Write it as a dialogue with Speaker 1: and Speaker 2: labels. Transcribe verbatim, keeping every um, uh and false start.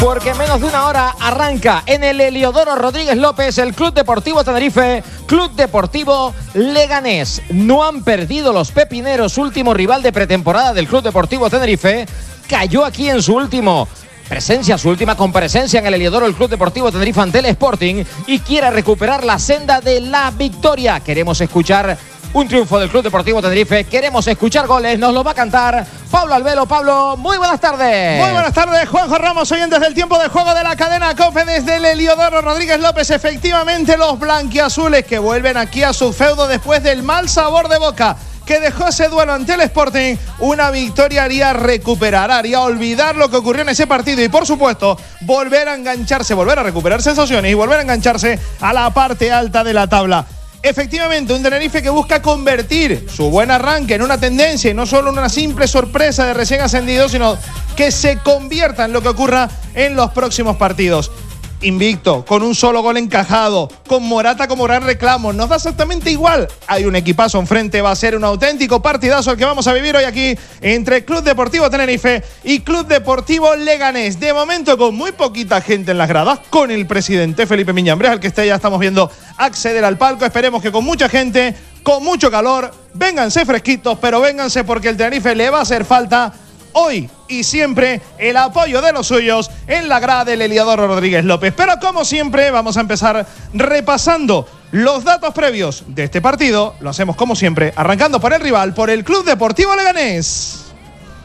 Speaker 1: porque en menos de una hora arranca en el Heliodoro Rodríguez López el Club Deportivo Tenerife, Club Deportivo Leganés. No han perdido los pepineros, último rival de pretemporada del Club Deportivo Tenerife. Cayó aquí en su último presencia, su última comparecencia en el Heliodoro el Club Deportivo Tenerife ante el Sporting y quiere recuperar la senda de la victoria. Queremos escuchar un triunfo del Club Deportivo Tenerife, queremos escuchar goles, nos lo va a cantar Pablo Albelo. Pablo, muy buenas tardes.
Speaker 2: Muy buenas tardes, Juanjo Ramos, oyentes del tiempo de juego de la cadena COPE desde el Heliodoro Rodríguez López. Efectivamente, los blanquiazules que vuelven aquí a su feudo después del mal sabor de boca que dejó ese duelo ante el Sporting. Una victoria haría recuperar, haría olvidar lo que ocurrió en ese partido y, por supuesto, volver a engancharse, volver a recuperar sensaciones y volver a engancharse a la parte alta de la tabla. Efectivamente, un Tenerife que busca convertir su buen arranque en una tendencia y no solo en una simple sorpresa de recién ascendido, sino que se convierta en lo que ocurra en los próximos partidos. Invicto, con un solo gol encajado, con Morata como gran reclamo, nos da exactamente igual. Hay un equipazo enfrente, va a ser un auténtico partidazo el que vamos a vivir hoy aquí entre Club Deportivo Tenerife y Club Deportivo Leganés. De momento con muy poquita gente en las gradas, con el presidente Felipe Miñambres, al que este ya estamos viendo acceder al palco. Esperemos que con mucha gente, con mucho calor, vénganse fresquitos, pero vénganse porque el Tenerife le va a hacer falta hoy y siempre el apoyo de los suyos en la grada del Heliodoro Rodríguez López. Pero como siempre vamos a empezar repasando los datos previos de este partido. Lo hacemos como siempre, arrancando por el rival, por el Club Deportivo Leganés.